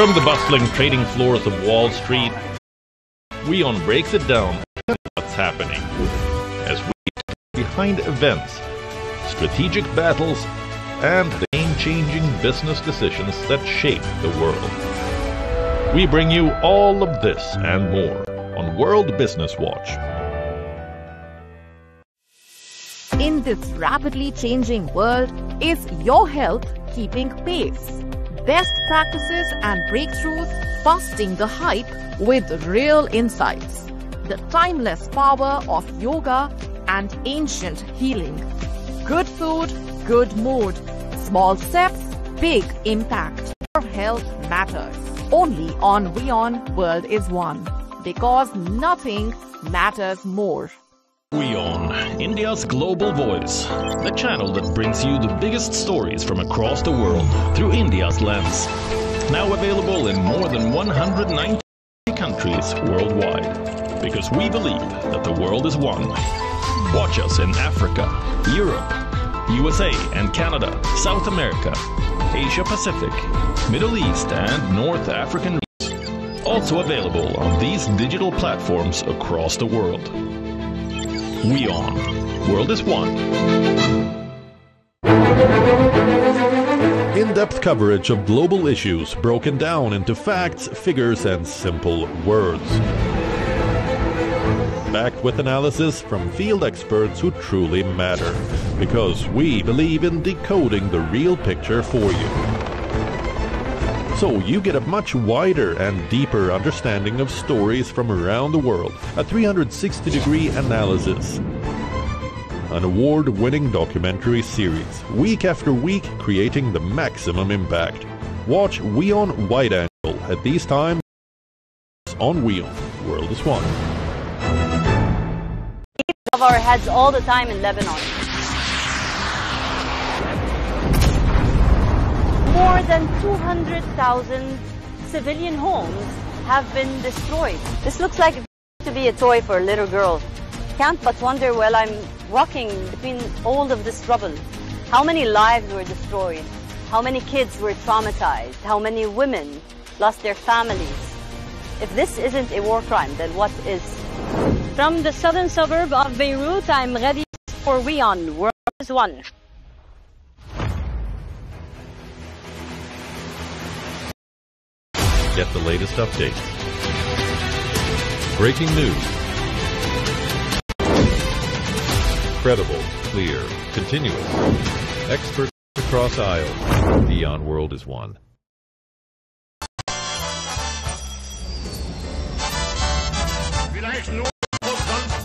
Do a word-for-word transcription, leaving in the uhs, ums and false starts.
From the bustling trading floors of Wall Street, WION breaks it down what's happening as we look behind events, strategic battles, and the game-changing business decisions that shape the world. We bring you all of this and more on World Business Watch. In this rapidly changing world, is your health keeping pace? Best practices and breakthroughs busting the hype with real insights. The timeless power of yoga and ancient healing. Good food, good mood. Small steps, big impact. Your health matters. Only on WION World is One. Because nothing matters more. WION, India's global voice. The channel that brings you the biggest stories from across the world through India's lens. Now available in more than one hundred ninety countries worldwide. Because we believe that the world is one. Watch us in Africa, Europe, U S A and Canada, South America, Asia Pacific, Middle East and North African regions. Also available on these digital platforms across the world. WION. World is one. In-depth coverage of global issues broken down into facts, figures, and simple words. Backed with analysis from field experts who truly matter. Because we believe in decoding the real picture for you. So you get a much wider and deeper understanding of stories from around the world. A three hundred sixty degree analysis. An award-winning documentary series, week after week, creating the maximum impact. Watch WION Wide Angle at these times on WION. World is One. Of our heads all the time in Lebanon. More than two hundred thousand civilian homes have been destroyed. This looks like to be a toy for a little girl. Can't but wonder while I'm walking between all of this rubble, how many lives were destroyed, how many kids were traumatized, how many women lost their families. If this isn't a war crime, then what is? From the southern suburb of Beirut, I'm ready for WION. World is One. Get the latest updates. Breaking news. Credible, clear, continuous. Experts across aisles. WION World is One.